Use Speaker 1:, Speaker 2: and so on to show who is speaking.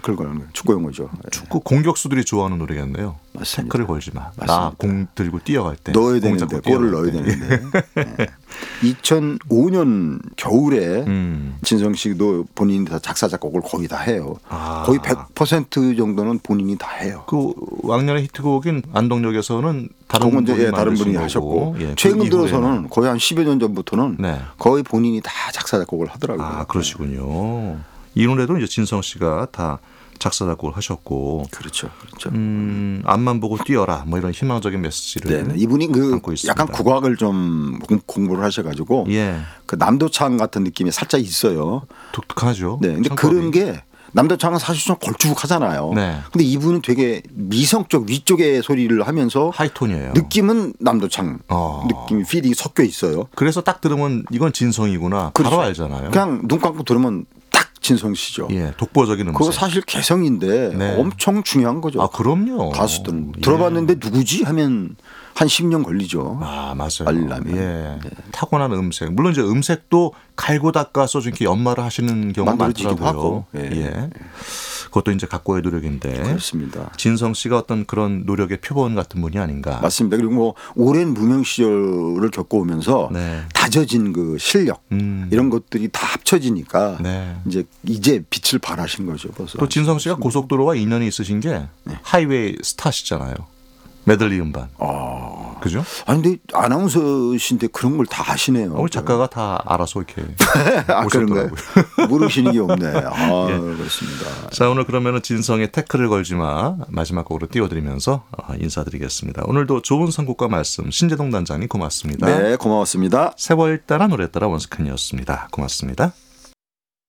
Speaker 1: 태클 걸는 거예요. 축구 용어죠.
Speaker 2: 축구 공격수들이 좋아하는 노래겠네요.
Speaker 1: 맞습니다.
Speaker 2: 태클을 걸지 마.
Speaker 1: 맞습니다.
Speaker 2: 나 공 들고 뛰어갈 때.
Speaker 1: 넣어야 되는데 골을 넣어야 되는데. 네. 2005년 겨울에 진성 씨도 본인이 다 작사 작곡을 거의 다 해요. 거의 100% 정도는 본인이 다 해요.
Speaker 2: 그 왕년의 히트곡인 안동역에서는 다른 분이
Speaker 1: 다른 분이 하셨고
Speaker 2: 예,
Speaker 1: 최근 들어서는 거의 한 10여 년 전부터는
Speaker 2: 네.
Speaker 1: 거의 본인이 다 작사 작곡을 하더라고요.
Speaker 2: 아, 그러시군요. 이 노래도 이제 진성 씨가 다 작사 작곡을 하셨고.
Speaker 1: 그렇죠.
Speaker 2: 앞만 보고 뛰어라 뭐 이런 희망적인 메시지를.
Speaker 1: 네. 이분이
Speaker 2: 담고 있습니다.
Speaker 1: 약간 국악을 좀 공부를 하셔가지고
Speaker 2: 예.
Speaker 1: 그 남도창 같은 느낌이 살짝 있어요.
Speaker 2: 독특하죠.
Speaker 1: 네. 근데
Speaker 2: 창법이.
Speaker 1: 그런 게 남도창은 사실 좀 걸쭉하잖아요.
Speaker 2: 네.
Speaker 1: 근데 이분은 되게 미성적 위쪽의 소리를 하면서
Speaker 2: 하이톤이에요.
Speaker 1: 느낌은 남도창 느낌이 필이 섞여 있어요.
Speaker 2: 그래서 딱 들으면 이건 진성이구나.
Speaker 1: 그렇죠.
Speaker 2: 바로 알잖아요.
Speaker 1: 그냥 눈 감고 들으면 딱 진성 씨죠.
Speaker 2: 예, 독보적인 음색.
Speaker 1: 그거 사실 개성인데
Speaker 2: 네.
Speaker 1: 엄청 중요한 거죠.
Speaker 2: 아, 그럼요.
Speaker 1: 가수들은
Speaker 2: 예.
Speaker 1: 들어봤는데 누구지 하면 한 10년 걸리죠.
Speaker 2: 아, 맞아요.
Speaker 1: 알려면.
Speaker 2: 예. 타고난 음색. 물론 이제 음색도 갈고 닦아서 좀 이렇게 연마를 하시는 경우가
Speaker 1: 만들어지기도
Speaker 2: 많더라고요.
Speaker 1: 하고. 예.
Speaker 2: 예. 그것도 이제 각고의 노력인데.
Speaker 1: 그렇습니다.
Speaker 2: 진성 씨가 어떤 그런 노력의 표본 같은 분이 아닌가.
Speaker 1: 맞습니다. 그리고 뭐 오랜 무명 시절을 겪어오면서
Speaker 2: 네.
Speaker 1: 다져진 그 실력 이런 것들이 다 합쳐지니까
Speaker 2: 네.
Speaker 1: 이제 빛을 발하신 거죠. 벌써.
Speaker 2: 또 진성 씨가 고속도로와 인연이 있으신 게 하이웨이 스타시잖아요. 메들리 음반. 그죠?
Speaker 1: 아니 근데 아나운서신데 그런 걸 다 아시네요.
Speaker 2: 우리 작가가 다 알아서 이렇게
Speaker 1: 그런가요?
Speaker 2: 오셨더라고요.
Speaker 1: 모르시는 게 없네.
Speaker 2: 예.
Speaker 1: 그렇습니다.
Speaker 2: 자, 오늘 그러면은 진성의 태클을 걸지 마 마지막 곡으로 띄워드리면서 인사드리겠습니다. 오늘도 좋은 선곡과 말씀 신재동 단장님 고맙습니다.
Speaker 1: 네, 고마웠습니다.
Speaker 2: 세월 따라 노래 따라 원스캔이었습니다. 고맙습니다.